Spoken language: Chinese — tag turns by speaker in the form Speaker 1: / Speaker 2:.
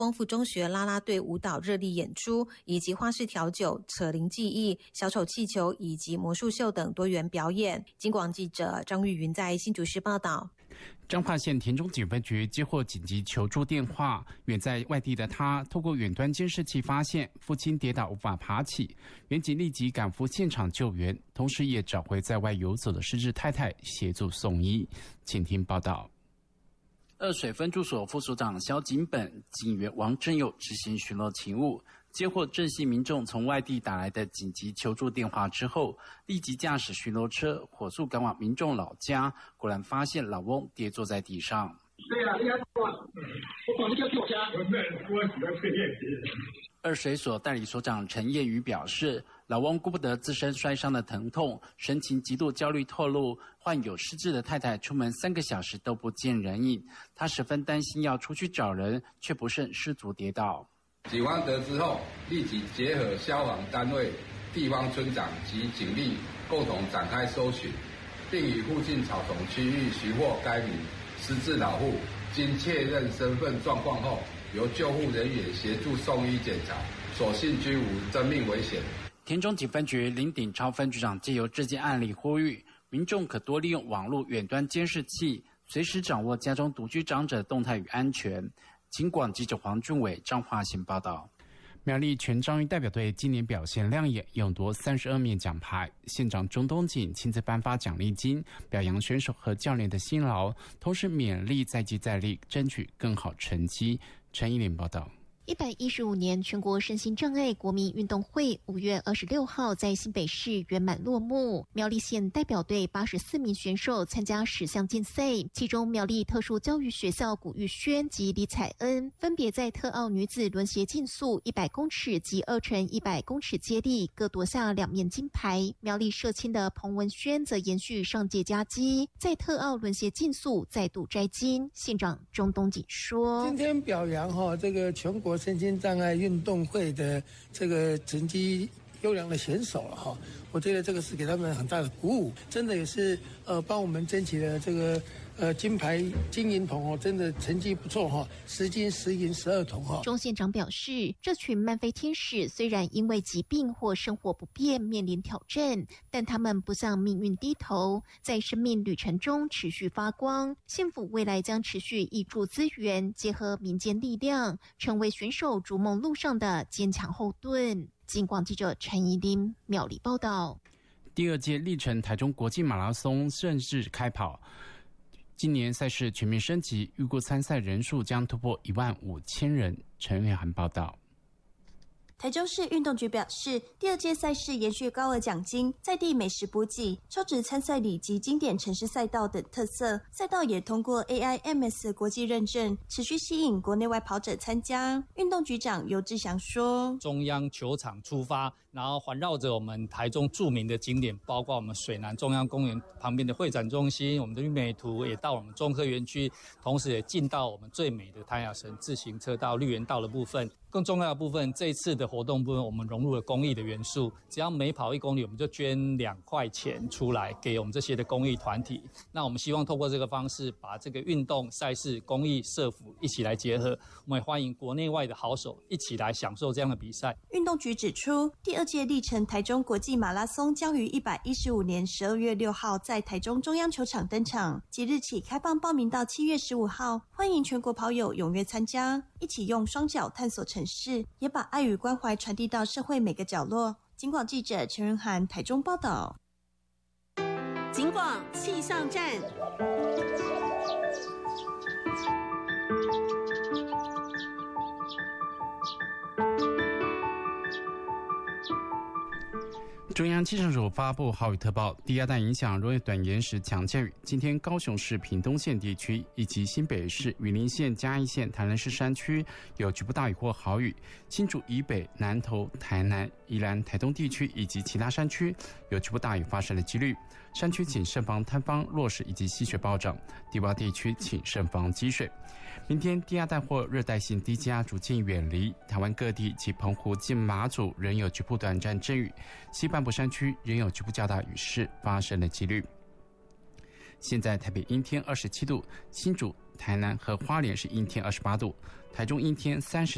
Speaker 1: 丰富中学啦啦队舞蹈热力演出，以及花式调酒、扯铃技艺、小丑气球以及魔术秀等多元表演。警广记者张玉云在新竹市报道。
Speaker 2: 彰化县田中警分局接获紧急求助电话，远在外地的他透过远端监视器发现父亲跌倒无法爬起，员警立即赶赴现场救援，同时也找回在外游走的失智太太协助送医。请听报道。
Speaker 3: 二水分驻所副所长萧景本、警员王正佑执行巡逻勤务，接获郑姓民众从外地打来的紧急求助电话之后，立即驾驶巡逻车火速赶往民众老家，果然发现老翁跌坐在地上。
Speaker 4: 对啊，你要我管你叫去我家。我喜欢吃面皮。
Speaker 3: 二水所代理所长陈彦宇表示，老翁顾不得自身摔伤的疼痛，神情极度焦虑，透露患有失智的太太出门3个小时都不见人影，他十分担心要出去找人，却不慎失足跌倒。
Speaker 5: 警方得知后，立即结合消防单位、地方村长及警力共同展开搜寻，并于附近草丛区域寻获该名失智老户，经确认身份状况后，由救护人员协助送医检查，所幸均无生命危险。
Speaker 3: 田中警分局林鼎超分局长借由这件案例呼吁，民众可多利用网络远端监视器，随时掌握家中独居长者的动态与安全。警广记者黄俊伟彰化县报道。
Speaker 2: 苗栗全彰运代表队今年表现亮眼，勇夺32面奖牌。县长钟东锦亲自颁发奖励金，表扬选手和教练的辛劳，同时勉励再接再厉，争取更好成绩。陈依林报道。
Speaker 6: 115年全国身心障碍国民运动会5月26号在新北市圆满落幕。苗栗县代表队84名选手参加10项竞赛，其中苗栗特殊教育学校古玉轩及李彩恩分别在特奥女子轮鞋竞速100公尺及2乘100公尺接力各夺下2面金牌。苗栗社青的彭文轩则延续上届佳绩，在特奥轮鞋竞速再度摘金。县长钟东锦说：“
Speaker 7: 今天表扬这个全国身心障碍运动会的这个成绩优良的选手了哈，我觉得这个是给他们很大的鼓舞，真的也是帮我们争取了这个金牌金银铜真的成绩不错哈，10金10银12铜哈。”
Speaker 6: 钟县长表示，这群慢飞天使虽然因为疾病或生活不便面临挑战，但他们不向命运低头，在生命旅程中持续发光。县府未来将持续挹注资源，结合民间力量，成为选手逐梦路上的坚强后盾。警广记者陈怡琳苗栗报道。
Speaker 2: 第2届历程台中国际马拉松正式开跑，今年赛事全面升级，预估参赛人数将突破15000人。陈月涵报道。
Speaker 8: 台中市运动局表示，第2届赛事延续高额奖金、在地美食补给、超值参赛礼及经典城市赛道等特色，赛道也通过 AIMS 国际认证，持续吸引国内外跑者参加。运动局长尤志祥说：“
Speaker 9: 中央球场出发，然后环绕着我们台中著名的景点，包括我们水南中央公园旁边的会展中心，我们的玉美图也到我们中科园区，同时也进到我们最美的太阳神自行车道、绿园道的部分。更重要的部分，这一次的活动部分，我们融入了公益的元素。只要每跑1公里，我们就捐2块钱出来给我们这些的公益团体。那我们希望透过这个方式，把这个运动赛事、公益社福一起来结合。我们也欢迎国内外的好手一起来享受这样的比赛。”
Speaker 8: 运动局指出，第2届历程台中国际马拉松将于115年12月6号在台中中央球场登场，即日起开放报名到7月15号，欢迎全国跑友踊跃参加，一起用双脚探索城市，也把爱与关怀传递到社会每个角落。警广记者陈仁涵台中报道。
Speaker 10: 警广气象站。
Speaker 2: 中央气象署发布豪雨特报，低压带影响容易短延时强降雨。今天高雄市屏东县地区以及新北市云林县、嘉义县、台南市山区有局部大雨或豪雨，新竹以北、南投、台南、宜兰、台东地区以及其他山区有局部大雨发生的几率。山区请慎防坍方、落石以及溪水暴涨，低洼地区请慎防积水。明天低压带或热带性低气压逐渐远离台湾各地及澎湖及马祖，仍有局部短暂阵雨，西半部山区仍有局部较大雨势发生的几率。现在台北阴天27度，新竹、台南和花莲是阴天28度，台中阴天30度。